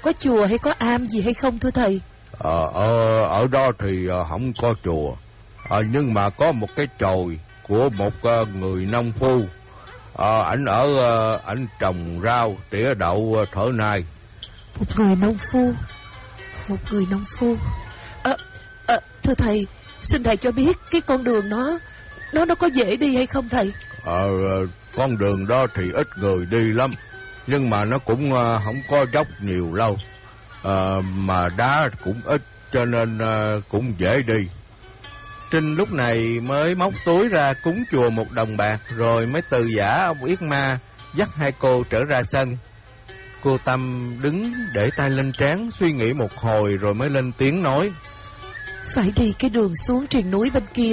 có chùa hay có am gì hay không thưa thầy? Ở đó thì không có chùa, nhưng mà có một cái chòi của một người nông phu. Ảnh trồng rau, tỉa đậu, thở nai. Một người nông phu. Thưa thầy, xin thầy cho biết cái con đường nó có dễ đi hay không thầy? Con đường đó thì ít người đi lắm, nhưng mà nó cũng không có dốc nhiều lâu, mà đá cũng ít, cho nên cũng dễ đi. Trinh lúc này mới móc túi ra cúng chùa 1 đồng bạc, rồi mới từ giả ông Yết Ma dắt hai cô trở ra sân. Cô Tâm đứng để tay lên trán suy nghĩ một hồi rồi mới lên tiếng nói: Phải đi cái đường xuống triền núi bên kia.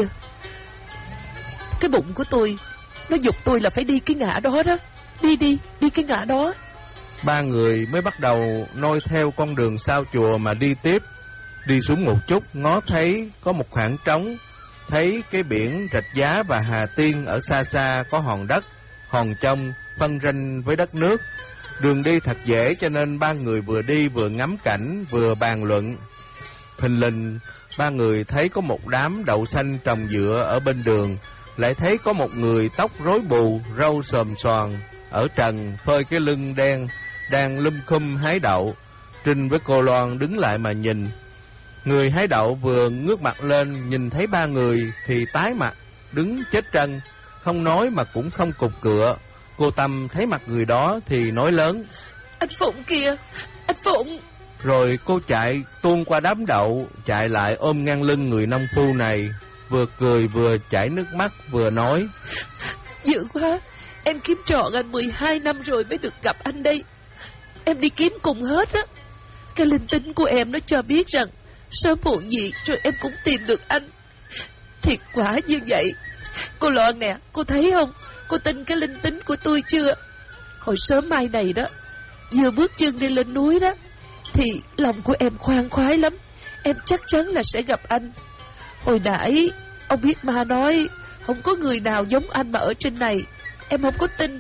Cái bụng của tôi nó giục tôi là phải đi cái ngã đó đó. Đi cái ngã đó. Ba người mới bắt đầu noi theo con đường sau chùa mà đi tiếp. Đi xuống một chút, ngó thấy có một khoảng trống, thấy cái biển Rạch Giá và Hà Tiên. Ở xa xa có hòn đất, hòn trông phân ranh với đất nước. Đường đi thật dễ, cho nên ba người vừa đi vừa ngắm cảnh vừa bàn luận. Thình lình ba người thấy có một đám đậu xanh trồng dựa ở bên đường, lại thấy có một người tóc rối bù, râu xồm xoàn, ở trần phơi cái lưng đen, đang lum khum hái đậu. Trinh với cô Loan đứng lại mà nhìn. Người hái đậu vừa ngước mặt lên nhìn thấy ba người thì tái mặt, đứng chết trân, không nói mà cũng không cục cựa. Cô Tâm thấy mặt người đó thì nói lớn: Anh Phụng kìa, anh Phụng. Rồi cô chạy tuôn qua đám đậu, chạy lại ôm ngang lưng người nông phu này, vừa cười vừa chảy nước mắt vừa nói: Dữ quá, em kiếm trọn anh 12 năm rồi mới được gặp anh đây. Em đi kiếm cùng hết á. Cái linh tính của em nó cho biết rằng sớm muộn gì rồi em cũng tìm được anh. Thiệt quả như vậy. Cô Loan nè, cô thấy không? Cô tin cái linh tính của tôi chưa? Hồi sớm mai này đó, vừa bước chân đi lên núi đó, thì lòng của em khoan khoái lắm. Em chắc chắn là sẽ gặp anh. Hồi nãy ông Yết Ma nói không có người nào giống anh mà ở trên này. Em không có tin.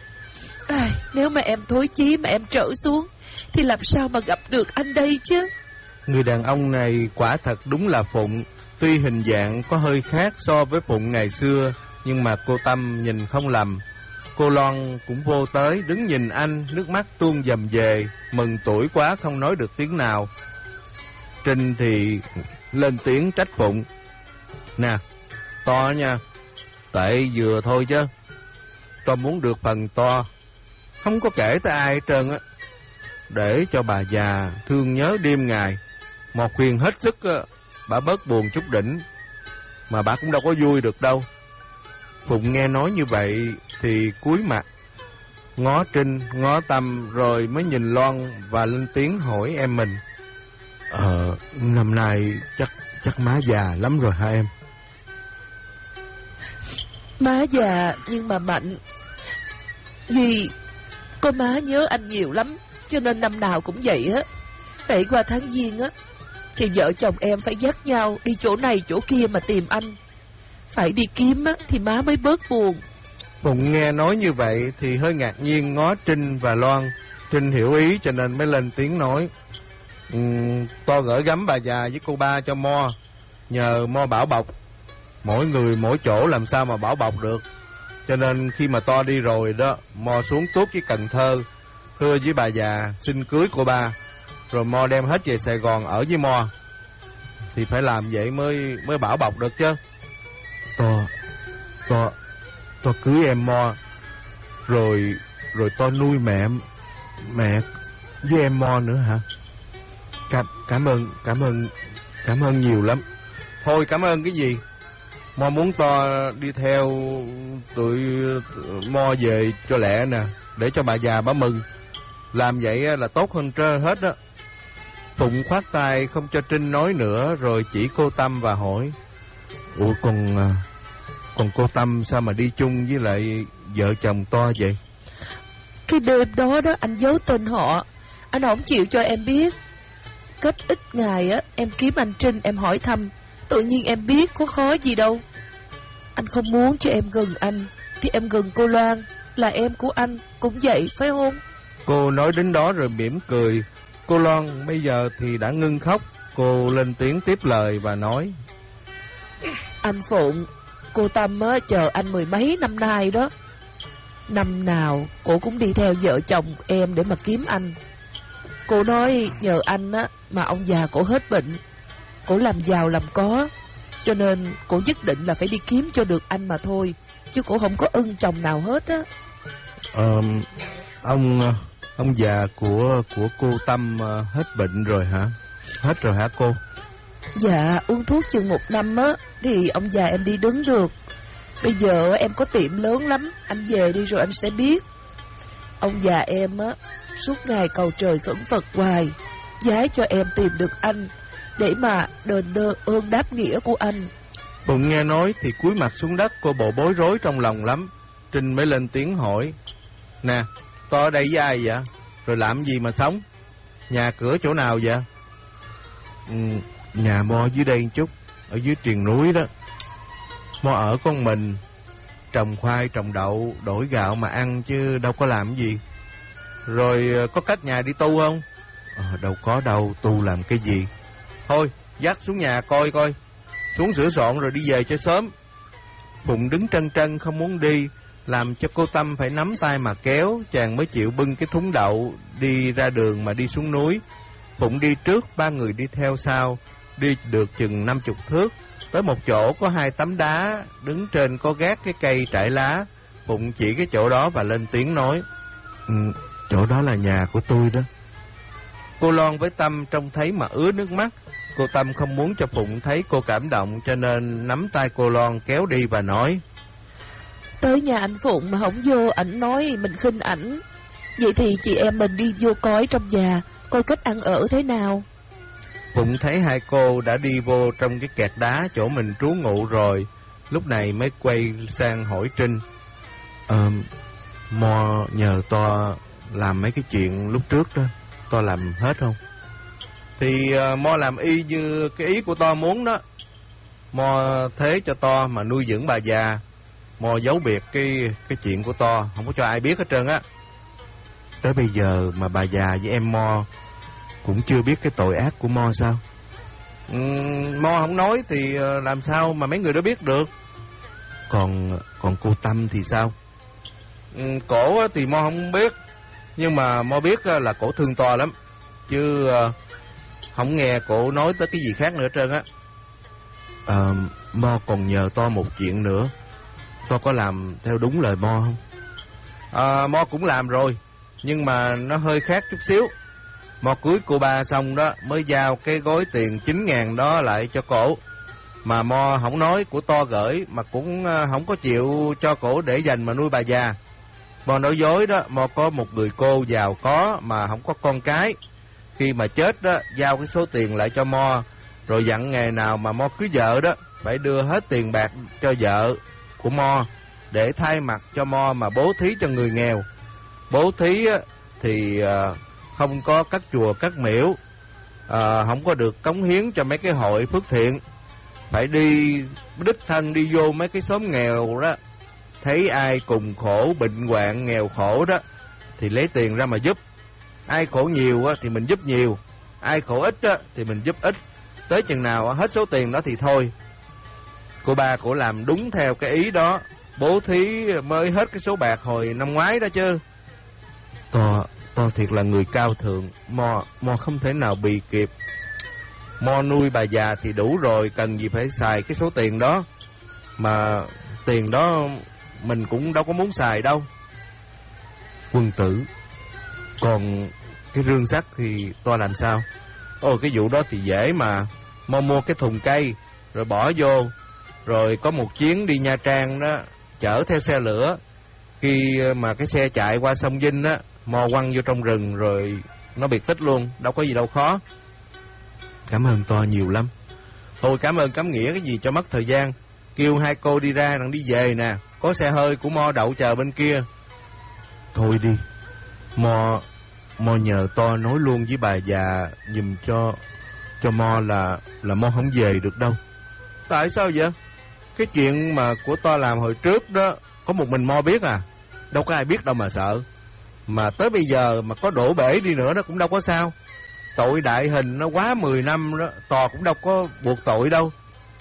Nếu mà em thối chí mà em trở xuống thì làm sao mà gặp được anh đây chứ? Người đàn ông này quả thật đúng là Phụng. Tuy hình dạng có hơi khác so với Phụng ngày xưa, nhưng mà cô Tâm nhìn không lầm. Cô Loan cũng vô tới đứng nhìn anh, nước mắt tuôn dầm về, mừng tuổi quá không nói được tiếng nào. Trinh thì lên tiếng trách Phụng: Nè, to nha, tệ vừa thôi chứ. To muốn được phần to, không có kể tới ai hết trơn á. Để cho bà già thương nhớ đêm ngày, một khuyên hết sức á, bà bớt buồn chút đỉnh. Mà bà cũng đâu có vui được đâu. Phụng nghe nói như vậy thì cúi mặt, ngó Trinh, ngó Tâm, rồi mới nhìn Loan và lên tiếng hỏi em mình: Năm nay chắc má già lắm rồi hả em? Má già nhưng mà mạnh. Vì con má nhớ anh nhiều lắm, cho nên năm nào cũng vậy á. Hễ qua tháng Giêng á thì vợ chồng em phải dắt nhau đi chỗ này chỗ kia mà tìm anh. Phải đi kiếm á thì má mới bớt buồn. Phụng nghe nói như vậy thì hơi ngạc nhiên ngó Trinh và Loan. Trinh hiểu ý cho nên mới lên tiếng nói: To gửi gắm bà già với cô ba cho Mo, nhờ Mo bảo bọc. Mỗi người mỗi chỗ làm sao mà bảo bọc được. Cho nên khi mà To đi rồi đó, Mo xuống Tuốt với Cần Thơ thưa với bà già xin cưới cô ba, rồi Mo đem hết về Sài Gòn ở với Mo. Thì phải làm vậy mới bảo bọc được chứ. To cưới em Mo, rồi To nuôi mẹ với em Mo nữa hả? Cảm ơn nhiều lắm. Thôi cảm ơn cái gì? Mo muốn To đi theo tụi Mo về cho lẹ nè, để cho bà già bà mừng. Làm vậy là tốt hơn trơn hết đó. Phụng khoát tay không cho Trinh nói nữa, rồi chỉ cô Tâm và hỏi: Ủa còn cô Tâm sao mà đi chung với lại vợ chồng To vậy? Cái đêm đó đó anh giấu tên họ, anh không chịu cho em biết. Cách ít ngày á em kiếm anh Trinh em hỏi thăm, tự nhiên em biết có khó gì đâu. Anh không muốn cho em gần anh thì em gần cô Loan, là em của anh cũng vậy phải không? Cô nói đến đó rồi mỉm cười. Cô Loan bây giờ thì đã ngưng khóc. Cô lên tiếng tiếp lời và nói: Anh Phụng, cô Tâm á, chờ anh mười mấy năm nay đó. Năm nào cô cũng đi theo vợ chồng em để mà kiếm anh. Cô nói nhờ anh á mà ông già cổ hết bệnh, cổ làm giàu làm có, cho nên cổ nhất định là phải đi kiếm cho được anh mà thôi, chứ cổ không có ưng chồng nào hết á. Ông già của cô Tâm hết bệnh rồi hả? Hết rồi hả cô? Dạ, uống thuốc chừng 1 năm á thì ông già em đi đứng được. Bây giờ em có tiệm lớn lắm, anh về đi rồi anh sẽ biết. Ông già em á suốt ngày cầu trời khẩn Phật hoài, giái cho em tìm được anh để mà đền ơn đáp nghĩa của anh. Phụng nghe nói thì cúi mặt xuống đất, cô bộ bối rối trong lòng lắm. Trinh mới lên tiếng hỏi: Nè, to ở đây với ai vậy? Rồi làm gì mà sống? Nhà cửa chỗ nào vậy? Nhà Mo dưới đây một chút, ở dưới triền núi đó. Mo ở con mình, trồng khoai trồng đậu, đổi gạo mà ăn chứ đâu có làm gì. Rồi có cách nhà đi tu không? Đâu có đâu, tu làm cái gì? Thôi, dắt xuống nhà coi coi, xuống sửa soạn rồi đi về cho sớm. Phụng đứng trân trân không muốn đi, làm cho cô Tâm phải nắm tay mà kéo. Chàng mới chịu bưng cái thúng đậu đi ra đường mà đi xuống núi. Phụng đi trước, 3 người đi theo sau. Đi được chừng 50 thước, tới một chỗ có 2 tấm đá, đứng trên có gác cái cây trải lá. Phụng chỉ cái chỗ đó và lên tiếng nói: Chỗ đó là nhà của tôi đó. Cô Loan với Tâm trông thấy mà ứa nước mắt. Cô Tâm không muốn cho Phụng thấy cô cảm động, cho nên nắm tay cô Loan kéo đi và nói: Tới nhà anh Phụng mà không vô, ảnh nói mình khinh ảnh. Vậy thì chị em mình đi vô coi trong nhà, coi cách ăn ở thế nào. Phụng thấy hai cô đã đi vô trong cái kẹt đá chỗ mình trú ngụ rồi, lúc này mới quay sang hỏi Trinh: Mo nhờ to làm mấy cái chuyện lúc trước đó, to làm hết không? Thì Mo làm y như cái ý của to muốn đó. Mo thế cho to mà nuôi dưỡng bà già. Mo giấu biệt cái chuyện của to, không có cho ai biết hết trơn á. Tới bây giờ mà bà già với em Mo cũng chưa biết cái tội ác của Mo sao? Mo không nói thì làm sao mà mấy người đó biết được? Còn cô Tâm thì sao? Cổ thì Mo không biết, nhưng mà Mo biết là cổ thương to lắm, chứ không nghe cổ nói tới cái gì khác nữa hết trơn á. Mo còn nhờ to một chuyện nữa. To có làm theo đúng lời Mo không? Mo cũng làm rồi, nhưng mà nó hơi khác chút xíu. Mo cưới cô ba xong đó mới giao cái gói tiền 9.000 đó lại cho cổ. Mà Mo không nói của to gửi, mà cũng không có chịu cho cổ để dành mà nuôi bà già. Mo nói dối đó, Mo có một người cô giàu có mà không có con cái. Khi mà chết đó, giao cái số tiền lại cho Mo, rồi dặn ngày nào mà Mo cưới vợ đó phải đưa hết tiền bạc cho vợ của Mo, để thay mặt cho Mo mà bố thí cho người nghèo. Bố thí thì không có cắt chùa cắt miễu, không có được cống hiến cho mấy cái hội phước thiện, phải đi đích thân đi vô mấy cái xóm nghèo đó, thấy ai cùng khổ bệnh hoạn nghèo khổ đó thì lấy tiền ra mà giúp. Ai khổ nhiều thì mình giúp nhiều, ai khổ ít thì mình giúp ít. Tới chừng nào hết số tiền đó thì thôi. Cô ba cổ làm đúng theo cái ý đó, bố thí mới hết cái số bạc hồi năm ngoái đó chứ. To thiệt là người cao thượng, Mo không thể nào bì kịp. Mo nuôi bà già thì đủ rồi, cần gì phải xài cái số tiền đó. Mà tiền đó mình cũng đâu có muốn xài đâu. Quân tử, còn cái rương sắt thì to làm sao? Cái vụ đó thì dễ mà. Mo mua cái thùng cây rồi bỏ vô, rồi có một chuyến đi Nha Trang đó, chở theo xe lửa. Khi mà cái xe chạy qua sông Vinh á, Mo quăng vô trong rừng rồi nó biệt tích luôn, đâu có gì đâu khó. Cảm ơn to nhiều lắm. Thôi cảm ơn cắm nghĩa cái gì cho mất thời gian. Kêu hai cô đi ra đặng đi về nè, có xe hơi của Mo đậu chờ bên kia. Thôi đi, Mo nhờ to nói luôn với bà già giùm cho Mo là Mo không về được đâu. Tại sao vậy? Cái chuyện mà của to làm hồi trước đó có một mình Mo biết à, đâu có ai biết đâu mà sợ. Mà tới bây giờ mà có đổ bể đi nữa nó cũng đâu có sao. tội đại hình nó quá 10 năm đó, tòa cũng đâu có buộc tội đâu.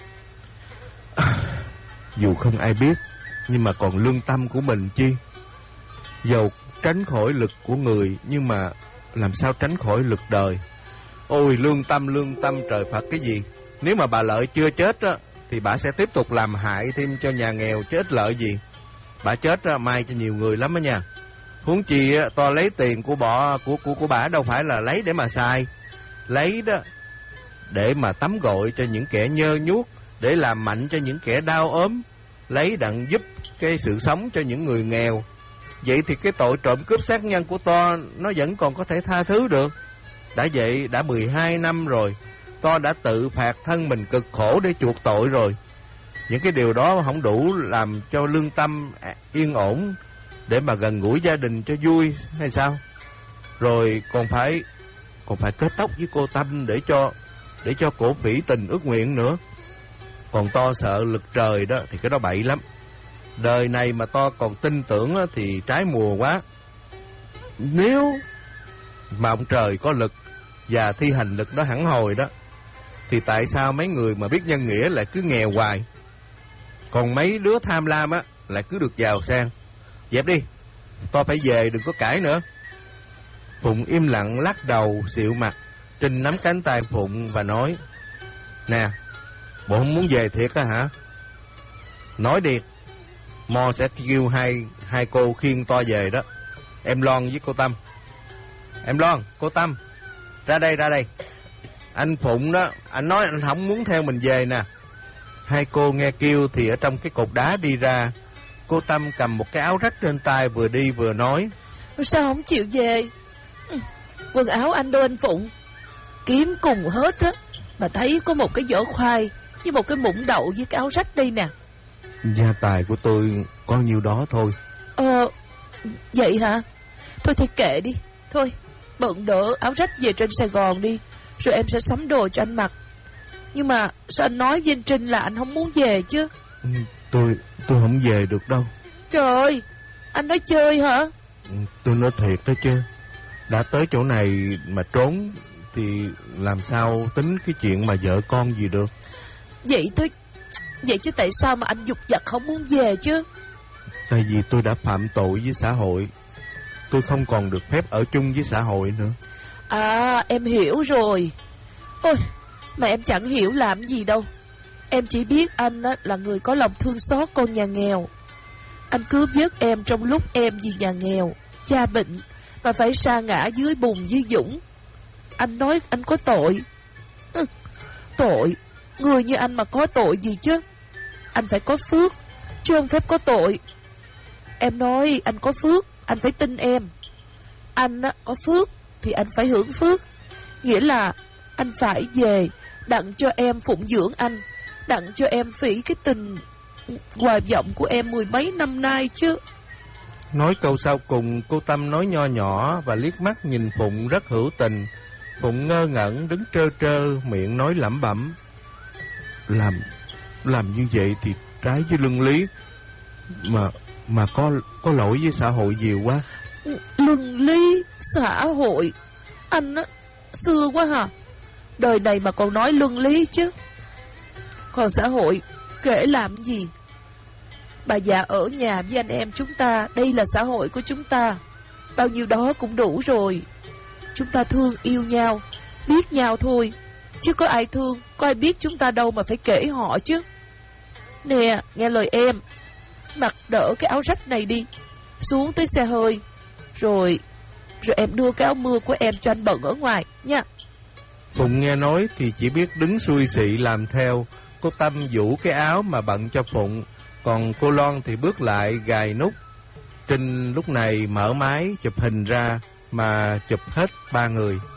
Dù không ai biết, nhưng mà còn lương tâm của mình chi. Dầu tránh khỏi lực của người, nhưng mà làm sao tránh khỏi lực đời. Ôi lương tâm trời Phật cái gì. Nếu mà bà Lợi chưa chết á, thì bà sẽ tiếp tục làm hại thêm cho nhà nghèo chứ ích lợi gì. Bà chết á, mai cho nhiều người lắm đó nha. Huống chi á, to lấy tiền của bà đâu phải là lấy để mà xài. Lấy đó để mà tắm gội cho những kẻ nhơ nhuốc, để làm mạnh cho những kẻ đau ốm, lấy đặng giúp cái sự sống cho những người nghèo. Vậy thì cái tội trộm cướp sát nhân của To nó vẫn còn có thể tha thứ được. Đã vậy đã 12 năm rồi, To đã tự phạt thân mình cực khổ để chuộc tội rồi. Những cái điều đó không đủ làm cho lương tâm yên ổn để mà gần gũi gia đình cho vui hay sao? Rồi còn phải kết tóc với cô Tâm để cho cổ phỉ tình ước nguyện nữa. Còn To sợ lực trời đó thì cái đó bậy lắm. Đời này mà To còn tin tưởng thì trái mùa quá. Nếu mà ông trời có lực và thi hành lực đó hẳn hồi đó, thì tại sao mấy người mà biết nhân nghĩa lại cứ nghèo hoài, còn mấy đứa tham lam á lại cứ được giàu sang? Dẹp đi, To phải về, đừng có cãi nữa. Phụng im lặng lắc đầu xịu mặt. Trinh nắm cánh tay Phụng và nói: Nè, bộ không muốn về thiệt á hả? Nói đi, Mo sẽ kêu hai cô khiêng To về đó. Em Loan với cô Tâm. Em Loan, cô Tâm, ra đây. Anh Phụng đó, anh nói anh không muốn theo mình về nè. Hai cô nghe kêu thì ở trong cái cột đá đi ra. Cô Tâm cầm một cái áo rách trên tay, vừa đi vừa nói: Sao không chịu về? Quần áo anh đâu anh Phụng? Kiếm cùng hết á, mà thấy có một cái vỏ khoai với một cái muỗng đậu với cái áo rách đây nè. Gia tài của tôi có nhiêu đó thôi. Vậy hả? Thôi thì kệ đi. Thôi, bận đỡ áo rách về trên Sài Gòn đi, rồi em sẽ sắm đồ cho anh mặc. Nhưng mà sao anh nói với anh Trinh là anh không muốn về chứ? Tôi không về được đâu. Trời ơi, anh nói chơi hả? Tôi nói thiệt đó chứ. Đã tới chỗ này mà trốn thì làm sao tính cái chuyện mà vợ con gì được. Vậy chứ tại sao mà anh dục dặt không muốn về chứ? Tại vì tôi đã phạm tội với xã hội. Tôi không còn được phép ở chung với xã hội nữa. À, em hiểu rồi. Ôi, mà em chẳng hiểu làm gì đâu. Em chỉ biết anh là người có lòng thương xót con nhà nghèo. Anh cướp giết em trong lúc em vì nhà nghèo, cha bệnh và phải sa ngã dưới bùn dưới dũng. Anh nói anh có tội. Tội? Người như anh mà có tội gì chứ? Anh phải có phước, chứ không phép có tội. Em nói anh có phước, anh phải tin em. Anh có phước thì anh phải hưởng phước. Nghĩa là anh phải về đặng cho em phụng dưỡng anh, đặng cho em phỉ cái tình hoài vọng của em 10 mấy năm nay chứ. Nói câu sau cùng, cô Tâm nói nho nhỏ và liếc mắt nhìn Phụng rất hữu tình. Phụng ngơ ngẩn đứng trơ trơ, miệng nói lẩm bẩm: Làm như vậy thì trái với luân lý, mà có lỗi với xã hội nhiều quá. Luân lý, xã hội? Anh xưa quá hả? Đời này mà còn nói luân lý chứ. Còn xã hội kể làm gì? Bà già ở nhà với anh em chúng ta, đây là xã hội của chúng ta. Bao nhiêu đó cũng đủ rồi. Chúng ta thương yêu nhau, biết nhau thôi, chứ có ai thương, có ai biết chúng ta đâu mà phải kể họ chứ. Nè, nghe lời em, mặc đỡ cái áo rách này đi, xuống tới xe hơi, rồi em đưa cái áo mưa của em cho anh bận ở ngoài nha. Phụng nghe nói thì chỉ biết đứng xui xị làm theo. Cô Tâm vũ cái áo mà bận cho Phụng, còn cô Loan thì bước lại gài nút. Trinh lúc này mở máy chụp hình ra mà chụp hết ba người.